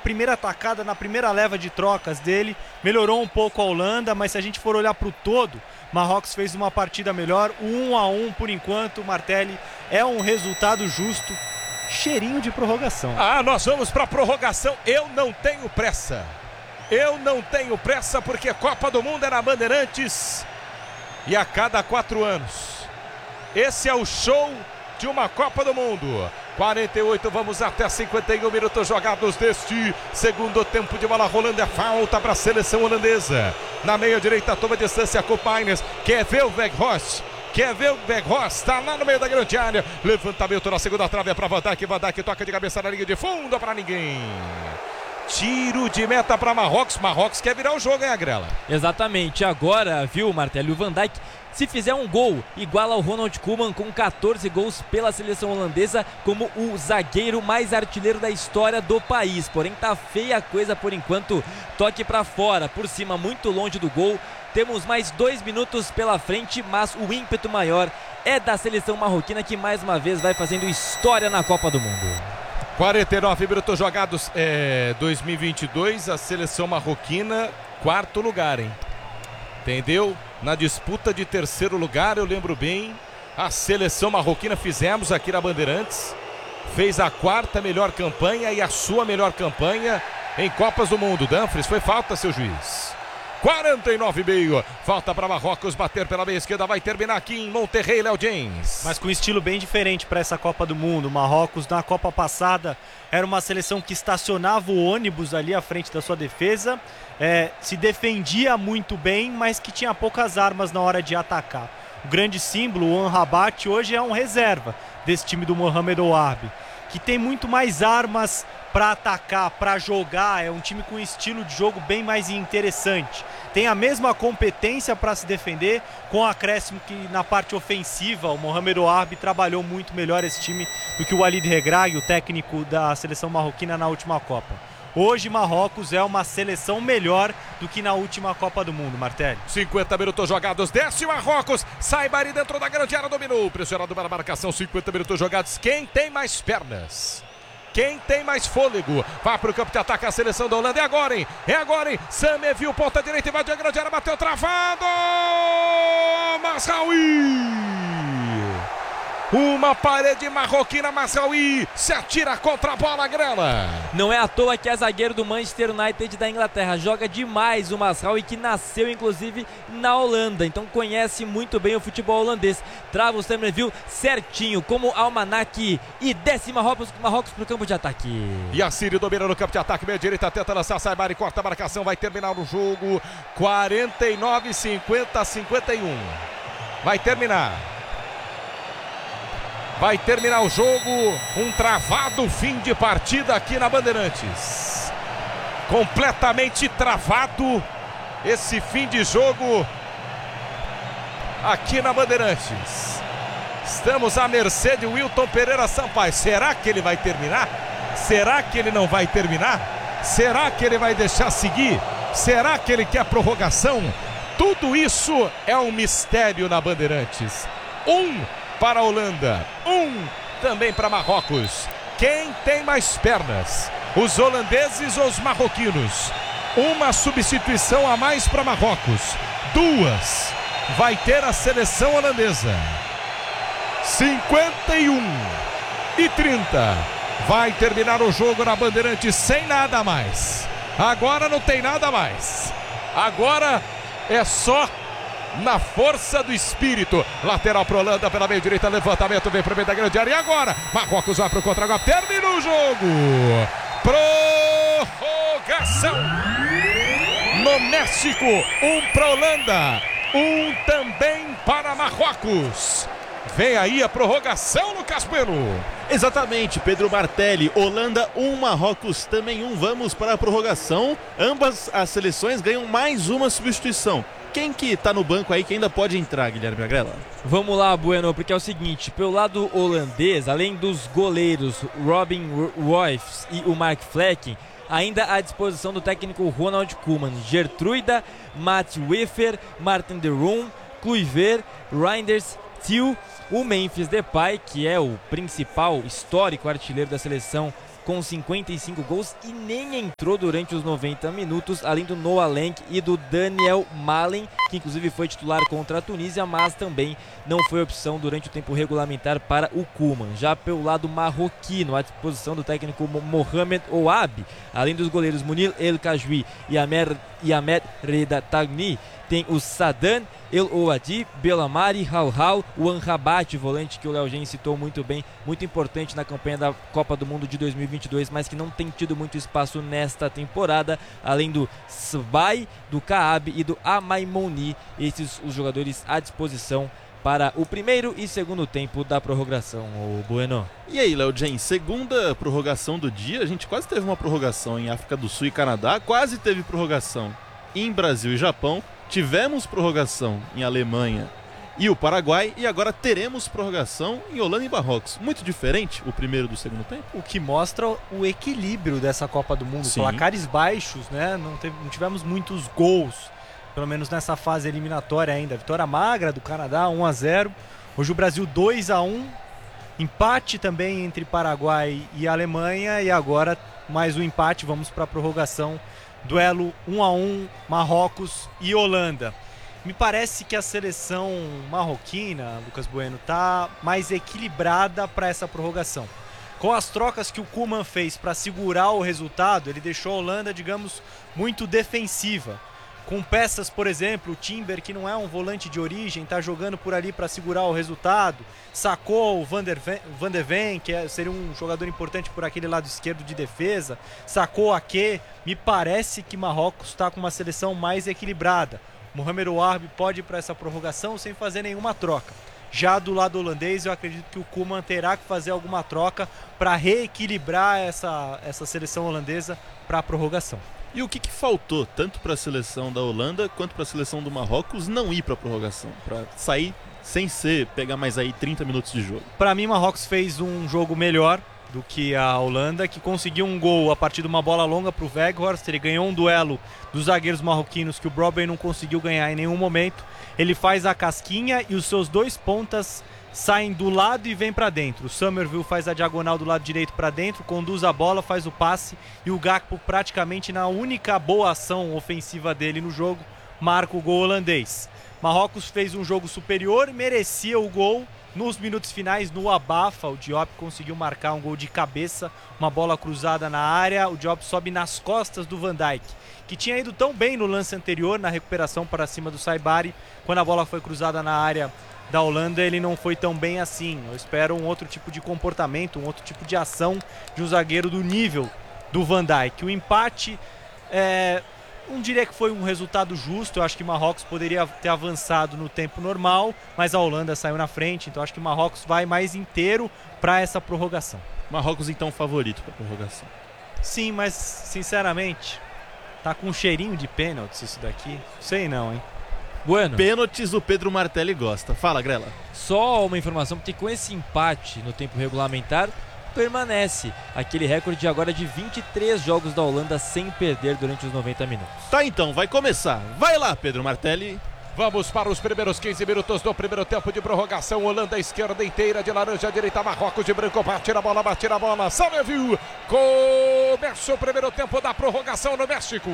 primeira atacada, na primeira leva de trocas dele, melhorou um pouco a Holanda, mas se a gente for olhar para o todo, Marrocos fez uma partida melhor. O 1-1 por enquanto, Martelli, é um resultado justo. Cheirinho de prorrogação. Nós vamos para a prorrogação. Eu não tenho pressa. Eu não tenho pressa porque Copa do Mundo é na Bandeirantes e a cada 4 anos. Esse é o show de uma Copa do Mundo. 48, vamos até 51 minutos jogados deste segundo tempo de bola rolando. É falta para a seleção holandesa. Na meia direita, toma distância com o Pines. Quer ver o Weghorst? Está lá no meio da grande área. Levantamento na segunda trave é para Van Dijk. Van Dijk toca de cabeça na linha de fundo para ninguém. Tiro de meta para Marrocos. Marrocos quer virar o jogo, hein, Agrela? Exatamente. Agora, viu, Martelli, o Van Dijk, se fizer um gol, iguala ao Ronald Koeman com 14 gols pela seleção holandesa, como o zagueiro mais artilheiro da história do país. Porém, tá feia a coisa por enquanto. Toque para fora, por cima, muito longe do gol. Temos mais 2 minutos pela frente, mas o ímpeto maior é da seleção marroquina, que mais uma vez vai fazendo história na Copa do Mundo. 49 minutos jogados, 2022, a seleção marroquina, 4º lugar, hein? Entendeu? Na disputa de 3º lugar, eu lembro bem, a seleção marroquina fizemos aqui na Bandeirantes, fez a 4ª melhor campanha e a sua melhor campanha em Copas do Mundo. Dumfries, foi falta, seu juiz. 49,5. Falta para Marrocos bater pela meia esquerda. Vai terminar aqui em Monterrey, Léo James. Mas com um estilo bem diferente para essa Copa do Mundo. Marrocos, na Copa passada, era uma seleção que estacionava o ônibus ali à frente da sua defesa. Se defendia muito bem, mas que tinha poucas armas na hora de atacar. O grande símbolo, o Amrabat, hoje é um reserva desse time do Mohamed Ouarbi, que tem muito mais armas para atacar, para jogar. É um time com um estilo de jogo bem mais interessante. Tem a mesma competência para se defender, com o acréscimo que na parte ofensiva o Mohamed Ouarbi trabalhou muito melhor esse time do que o Walid Regragui, o técnico da seleção marroquina na última Copa. Hoje Marrocos é uma seleção melhor do que na última Copa do Mundo, Martelli. 50 minutos jogados, desce Marrocos, sai Bari dentro da grande área, dominou, pressionado pela marcação, 50 minutos jogados, quem tem mais pernas? Quem tem mais fôlego? Vai para o campo de ataque a seleção da Holanda. É agora, hein? Same viu ponta direita, invadiu a grande área, bateu travado. Mazraoui. Uma parede marroquina, Mazraoui se atira contra a bola, Grela. Não é à toa que é zagueiro do Manchester United da Inglaterra. Joga demais o Mazraoui, que nasceu inclusive na Holanda, então conhece muito bem o futebol holandês. Trava o Somerville certinho, como almanaque, e desce Marrocos para o campo de ataque. E a Síria domina no campo de ataque, meia direita, tenta lançar, sai Bari, corta a marcação, vai terminar o jogo. 49, 50, 51. Vai terminar o jogo, um travado fim de partida aqui na Bandeirantes. Completamente travado esse fim de jogo aqui na Bandeirantes. Estamos à mercê de Wilton Pereira Sampaio. Será que ele vai terminar? Será que ele não vai terminar? Será que ele vai deixar seguir? Será que ele quer prorrogação? Tudo isso é um mistério na Bandeirantes. Para a Holanda, também para Marrocos. Quem tem mais pernas? Os holandeses ou os marroquinos? Uma substituição a mais para Marrocos. 2 vai ter a seleção holandesa. 51:30. Vai terminar o jogo na Bandeirantes sem nada mais. Agora não tem nada mais. Agora é só na força do espírito. Lateral para Holanda pela meia direita, levantamento, vem para o meio da grande área. E agora Marrocos vai para o contra-golpe, termina o jogo. Prorrogação no México. 1 para Holanda, 1 também para Marrocos. Vem aí a prorrogação, Lucas Bueno. Exatamente, Pedro Martelli. Holanda 1, Marrocos também 1. Vamos para a prorrogação. Ambas as seleções ganham mais uma substituição. Quem que tá no banco aí que ainda pode entrar, Guilherme Agrela? Vamos lá, Bueno, porque é o seguinte, pelo lado holandês, além dos goleiros Robin Ruijs e o Mark Flecken, ainda à disposição do técnico Ronald Koeman, Gertruida, Matt Wiffer, Martin de Roon, Kluivert, Reinders, Thiel, o Memphis Depay, que é o principal histórico artilheiro da seleção com 55 gols e nem entrou durante os 90 minutos, além do Noah Lang e do Daniel Malen, que inclusive foi titular contra a Tunísia, mas também não foi opção durante o tempo regulamentar para o Koeman. Já pelo lado marroquino, à disposição do técnico Mohamed Ouabi, além dos goleiros Mounir El Kajwi e Ahmed Reda Tagni, tem o Sadan, El Ouadi, Belamari, Halhal, o Amrabat, volante que o Léo Gen citou muito bem, muito importante na campanha da Copa do Mundo de 2022, mas que não tem tido muito espaço nesta temporada, além do Sbai, do Kaab e do Amaimouni, esses os jogadores à disposição para o primeiro e segundo tempo da prorrogação, o Bueno. E aí, Léo Gen, segunda prorrogação do dia, a gente quase teve uma prorrogação em África do Sul e Canadá, quase teve prorrogação em Brasil e Japão, tivemos prorrogação em Alemanha e o Paraguai, e agora teremos prorrogação em Holanda e Marrocos. Muito diferente o primeiro do segundo tempo. O que mostra o equilíbrio dessa Copa do Mundo. Sim. Placares baixos, né? Não tivemos muitos gols, pelo menos nessa fase eliminatória ainda. Vitória magra do Canadá, 1-0. Hoje o Brasil 2-1. Empate também entre Paraguai e Alemanha. E agora mais um empate, vamos para a prorrogação. Duelo 1-1, Marrocos e Holanda. Me parece que a seleção marroquina, Lucas Bueno, está mais equilibrada para essa prorrogação. Com as trocas que o Koeman fez para segurar o resultado, ele deixou a Holanda, digamos, muito defensiva. Com peças, por exemplo, o Timber, que não é um volante de origem, está jogando por ali para segurar o resultado. Sacou o Van de Ven, que seria um jogador importante por aquele lado esquerdo de defesa. Sacou a Ake. Me parece que Marrocos está com uma seleção mais equilibrada. Mohamed Ouabi pode ir para essa prorrogação sem fazer nenhuma troca. Já do lado holandês, eu acredito que o Koeman terá que fazer alguma troca para reequilibrar essa seleção holandesa para a prorrogação. E o que faltou, tanto para a seleção da Holanda quanto para a seleção do Marrocos, não ir para a prorrogação? Para sair sem pegar mais aí 30 minutos de jogo. Para mim, Marrocos fez um jogo melhor do que a Holanda, que conseguiu um gol a partir de uma bola longa para o Weghorst. Ele ganhou um duelo dos zagueiros marroquinos que o Brobbey não conseguiu ganhar em nenhum momento. Ele faz a casquinha e os seus dois pontas saem do lado e vêm para dentro. O Summerville faz a diagonal do lado direito para dentro, conduz a bola, faz o passe, e o Gakpo, praticamente na única boa ação ofensiva dele no jogo, marca o gol holandês. Marrocos fez um jogo superior, merecia o gol. Nos minutos finais, no abafa, o Diop conseguiu marcar um gol de cabeça, uma bola cruzada na área. O Diop sobe nas costas do Van Dijk, que tinha ido tão bem no lance anterior, na recuperação para cima do Saibari. Quando a bola foi cruzada na área da Holanda, ele não foi tão bem assim. Eu espero um outro tipo de comportamento, um outro tipo de ação de um zagueiro do nível do Van Dijk. O empate, não diria que foi um resultado justo. Eu acho que Marrocos poderia ter avançado no tempo normal, mas a Holanda saiu na frente, então acho que Marrocos vai mais inteiro para essa prorrogação. Marrocos então favorito para a prorrogação. Sim, mas sinceramente tá com um cheirinho de pênaltis isso daqui. Sei não, hein? Bueno, Pênaltis o Pedro Martelli gosta. Fala, Grela. só uma informação, porque com esse empate no tempo regulamentar, permanece aquele recorde agora de 23 jogos da Holanda sem perder durante os 90 minutos. Tá então, vai começar. Vai lá, Pedro Martelli. Vamos para os primeiros 15 minutos do primeiro tempo de prorrogação. Holanda esquerda inteira, de laranja direita, Marrocos de branco, bate na bola. Summerville. Começa o primeiro tempo da prorrogação no México.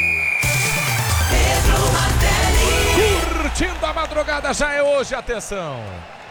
Curtindo a madrugada, já é hoje, atenção.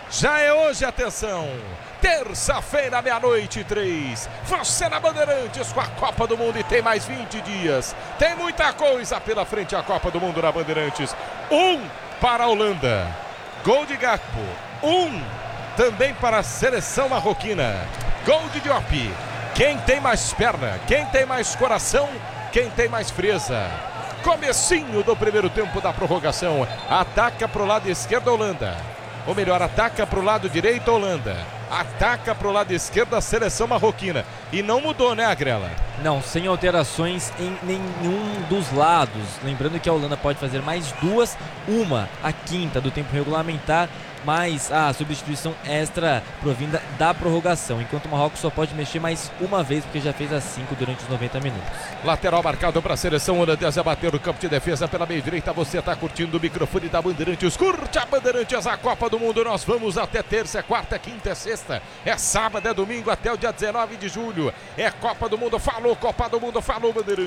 Terça-feira, 00:03. Você na Bandeirantes com a Copa do Mundo, e tem mais 20 dias. Tem muita coisa pela frente, a Copa do Mundo na Bandeirantes. 1 para a Holanda. Gol de Gakpo. 1 também para a seleção marroquina. Gol de Diop. Quem tem mais perna? Quem tem mais coração? Quem tem mais frieza? Comecinho do primeiro tempo da prorrogação. Ataca para o lado esquerdo a Holanda. Ou melhor, ataca para o lado direito a Holanda. Ataca para o lado esquerdo a seleção marroquina. E não mudou, né, Agrela? Não, sem alterações em nenhum dos lados. Lembrando que a Holanda pode fazer mais duas, uma a quinta do tempo regulamentar, mais a substituição extra provinda da prorrogação, enquanto o Marrocos só pode mexer mais uma vez, porque já fez as 5 durante os 90 minutos. Lateral marcado para a seleção holandesa, bateu no campo de defesa pela meia direita. Você está curtindo o microfone da Bandeirantes. Curte a Bandeirantes, a Copa do Mundo. Nós vamos até terça, quarta, quinta, sexta. É sábado, é domingo até o dia 19 de julho. É Copa do Mundo. Falou Copa do Mundo, falou Bandeirantes.